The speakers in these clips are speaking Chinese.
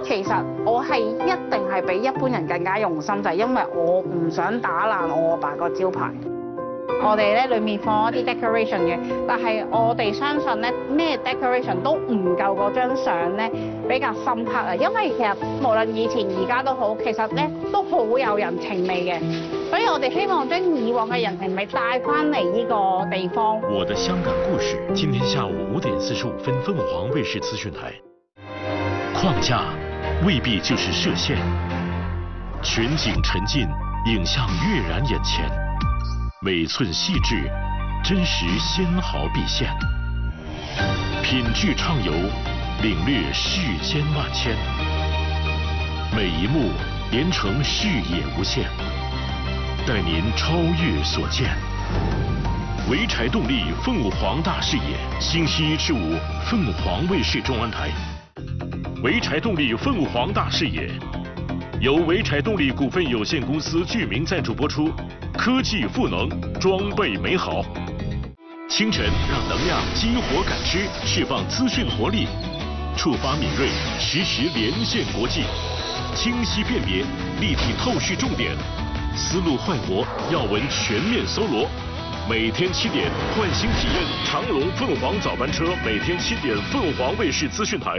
其實我係一定係比一般人更加用心，就係因為我唔想打爛我阿爸個招牌。我哋咧裡面放一啲 decoration 嘅，但係我哋相信咧咩 decoration 都唔夠嗰張相咧比較深刻啊！因為其實無論以前而家都好，其實咧都好有人情味嘅，所以我哋希望將以往嘅人情味帶翻嚟呢個地方。 我的香港故事，今天下午5點45分，鳳凰衛視資訊台。框架未必就是設限，全景沉浸，影像躍然眼前。每寸細緻，真實纖毫畢現，品質暢遊，領略世間萬千。每一幕連成視野無限，帶您超越所見。濰柴動力鳳凰大視野，星期1至5，鳳凰衛視中文台。濰柴動力鳳凰大視野，由濰柴動力股份有限公司具名贊助播出。科技賦能，裝備美好。清晨讓能量激活感知，釋放資訊活力，觸發敏銳，實時連線國際，清晰辨別，立體透視重點，思路煥活，要聞全面搜羅。每天7點，喚醒體驗長龍鳳凰早班車，每天7點，鳳凰衛視資訊台。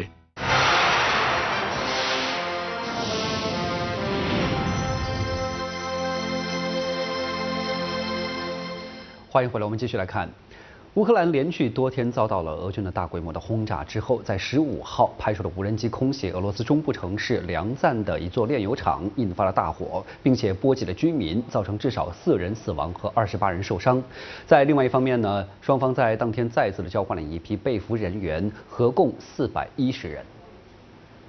欢迎回来，我们继续来看，乌克兰连续多天遭到了俄军的大规模的轰炸之后，在15号派出的无人机空袭俄罗斯中部城市梁赞的一座炼油厂，引发了大火，并且波及了居民，造成至少4人死亡和28人受伤。在另外一方面呢，双方在当天再次的交换了一批被俘人员，合共410人。